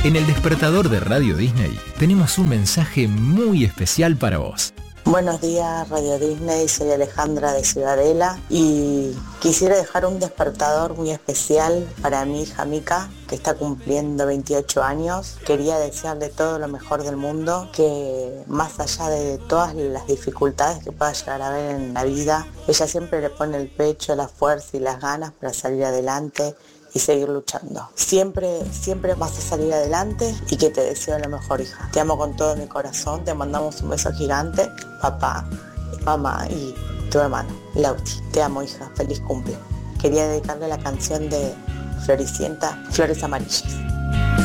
En el despertador de Radio Disney tenemos un mensaje muy especial para vos. Buenos días, Radio Disney, soy Alejandra de Ciudadela y quisiera dejar un despertador muy especial para mi hija Mica, que está cumpliendo 28 años. Quería desearle todo lo mejor del mundo, que más allá de todas las dificultades que pueda llegar a ver en la vida, ella siempre le pone el pecho, la fuerza y las ganas para salir adelante y seguir luchando. Siempre vas a salir adelante y que te deseo lo mejor, hija. Te amo con todo mi corazón, te mandamos un beso gigante, papá, mamá y tu hermano, Lauti. Te amo, hija, feliz cumple. Quería dedicarle la canción de Floricienta, Flores Amarillas.